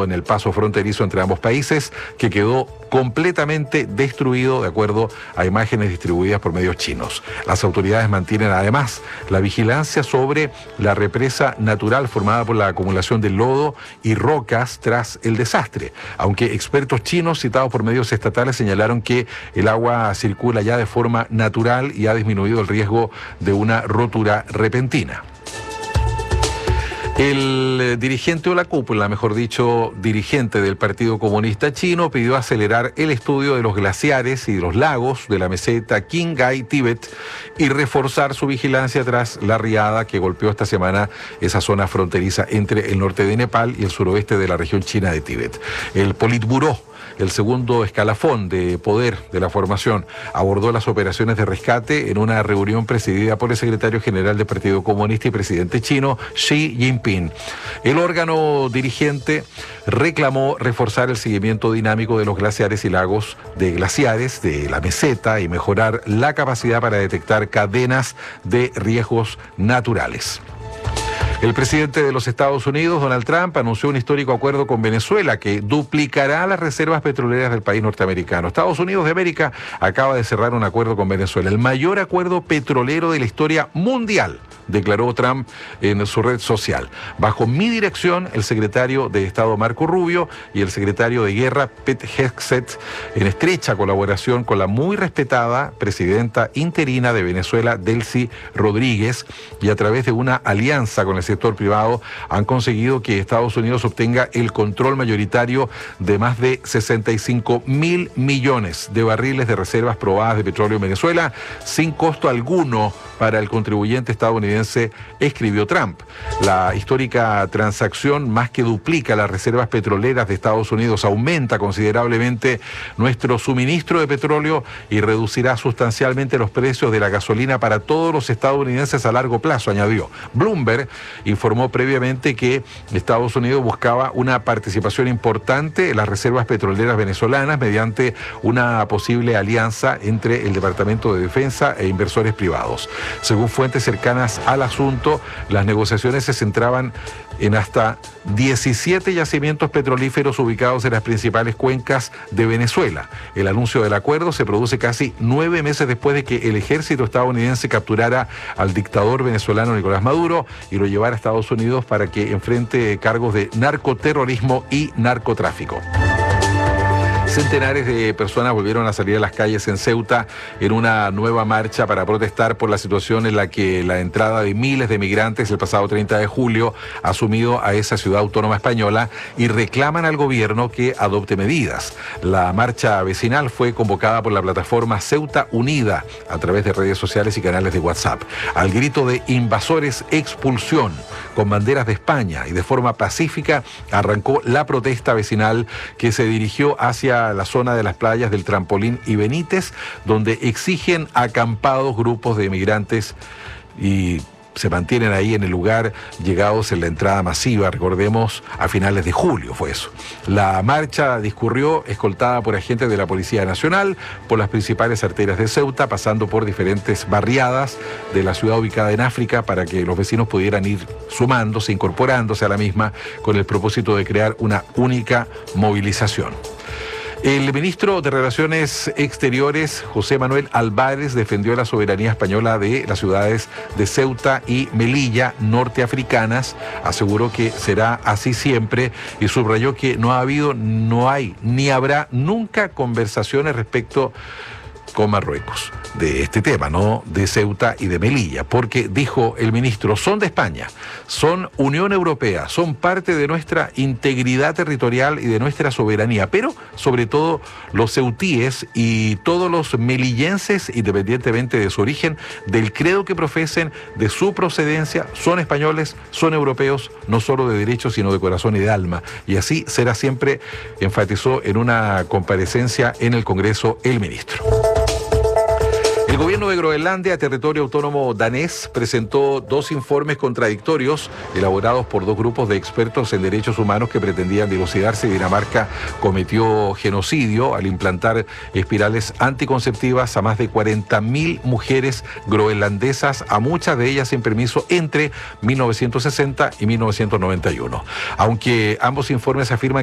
en el paso fronterizo entre ambos países, que quedó completamente destruido, de acuerdo a imágenes distribuidas por medios chinos. Las autoridades mantienen además la vigilancia sobre la represa natural formada por la acumulación de lodo y rocas tras el desastre, aunque expertos chinos citados por medios estatales señalaron que el agua circula ya de forma natural y ha disminuido el riesgo de una rotura repentina. El dirigente o la cúpula, mejor dicho, dirigente del Partido Comunista Chino, pidió acelerar el estudio de los glaciares y de los lagos de la meseta Qinghai, Tíbet, y reforzar su vigilancia tras la riada que golpeó esta semana esa zona fronteriza entre el norte de Nepal y el suroeste de la región china de Tíbet. El Politburó, el segundo escalafón de poder de la formación, abordó las operaciones de rescate en una reunión presidida por el secretario general del Partido Comunista y presidente chino, Xi Jinping. El órgano dirigente reclamó reforzar el seguimiento dinámico de los glaciares y lagos de glaciares de la meseta y mejorar la capacidad para detectar cadenas de riesgos naturales. El presidente de los Estados Unidos, Donald Trump, anunció un histórico acuerdo con Venezuela que duplicará las reservas petroleras del país norteamericano. Estados Unidos de América acaba de cerrar un acuerdo con Venezuela, el mayor acuerdo petrolero de la historia mundial, declaró Trump en su red social. Bajo mi dirección, el secretario de Estado Marco Rubio y el secretario de Guerra Pete Hegseth, en estrecha colaboración con la muy respetada presidenta interina de Venezuela, Delcy Rodríguez, y a través de una alianza con el sector privado, han conseguido que Estados Unidos obtenga el control mayoritario de más de 65.000 millones de barriles de reservas probadas de petróleo en Venezuela, sin costo alguno para el contribuyente estadounidense, escribió Trump. La histórica transacción más que duplica las reservas petroleras de Estados Unidos, aumenta considerablemente nuestro suministro de petróleo y reducirá sustancialmente los precios de la gasolina para todos los estadounidenses a largo plazo, añadió. Bloomberg informó previamente que Estados Unidos buscaba una participación importante en las reservas petroleras venezolanas mediante una posible alianza entre el Departamento de Defensa e inversores privados. Según fuentes cercanas al asunto, las negociaciones se centraban en hasta 17 yacimientos petrolíferos ubicados en las principales cuencas de Venezuela. El anuncio del acuerdo se produce casi 9 meses después de que el ejército estadounidense capturara al dictador venezolano Nicolás Maduro y lo llevara a Estados Unidos para que enfrente cargos de narcoterrorismo y narcotráfico. Centenares de personas volvieron a salir a las calles en Ceuta en una nueva marcha para protestar por la situación en la que la entrada de miles de migrantes el pasado 30 de julio ha sumido a esa ciudad autónoma española y reclaman al gobierno que adopte medidas. La marcha vecinal fue convocada por la plataforma Ceuta Unida a través de redes sociales y canales de WhatsApp. Al grito de invasores, expulsión, con banderas de España y de forma pacífica, arrancó la protesta vecinal que se dirigió hacia la zona de las playas del Trampolín y Benítez, donde exigen acampados grupos de migrantes y se mantienen ahí en el lugar, llegados en la entrada masiva, recordemos, a finales de julio fue eso. La marcha discurrió escoltada por agentes de la Policía Nacional, por las principales arterias de Ceuta, pasando por diferentes barriadas de la ciudad ubicada en África para que los vecinos pudieran ir sumándose, incorporándose a la misma con el propósito de crear una única movilización. El ministro de Relaciones Exteriores, José Manuel Álvarez, defendió la soberanía española de las ciudades de Ceuta y Melilla, norteafricanas. Aseguró que será así siempre y subrayó que no ha habido, no hay, ni habrá nunca conversaciones respecto con Marruecos de este tema, ¿no? De Ceuta y de Melilla, porque dijo el ministro, son de España, son Unión Europea, son parte de nuestra integridad territorial y de nuestra soberanía, pero sobre todo los ceutíes y todos los melillenses, independientemente de su origen, del credo que profesen, de su procedencia, son españoles, son europeos, no solo de derecho, sino de corazón y de alma. Y así será siempre, enfatizó en una comparecencia en el Congreso el ministro. El gobierno de Groenlandia, territorio autónomo danés, presentó 2 informes contradictorios elaborados por 2 grupos de expertos en derechos humanos que pretendían dilucidar si Dinamarca cometió genocidio al implantar espirales anticonceptivas a más de 40.000 mujeres groenlandesas, a muchas de ellas sin permiso, entre 1960 y 1991. Aunque ambos informes afirman